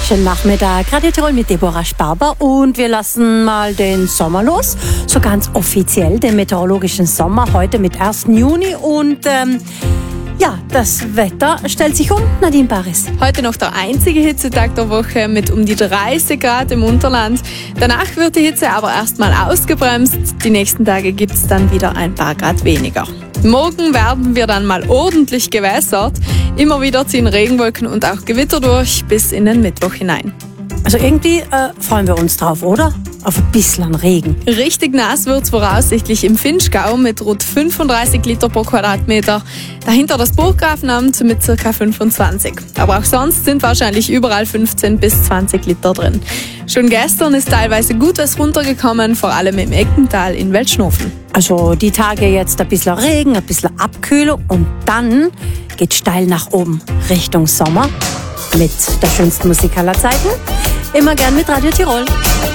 Schönen Nachmittag, Radio Tirol mit Deborah Sparber und wir lassen mal den Sommer los, so ganz offiziell den meteorologischen Sommer, heute mit 1. Juni und ja, das Wetter stellt sich um. Nadine Baris. Heute noch der einzige Hitzetag der Woche mit um die 30 Grad im Unterland. Danach wird die Hitze aber erstmal ausgebremst. Die nächsten Tage gibt es dann wieder ein paar Grad weniger. Morgen werden wir dann mal ordentlich gewässert. Immer wieder ziehen Regenwolken und auch Gewitter durch bis in den Mittwoch hinein. Also irgendwie freuen wir uns drauf, oder? Auf ein bisschen Regen. Richtig nass wird es voraussichtlich im Vinschgau mit rund 35 Liter pro Quadratmeter. Dahinter das Burggrafenamt mit ca. 25. Aber auch sonst sind wahrscheinlich überall 15 bis 20 Liter drin. Schon gestern ist teilweise gut was runtergekommen, vor allem im Eckental in Weltschnofen. Also die Tage jetzt ein bisschen Regen, ein bisschen Abkühlung und dann geht steil nach oben Richtung Sommer mit der schönsten Musik aller Zeiten. Immer gern mit Radio Tirol.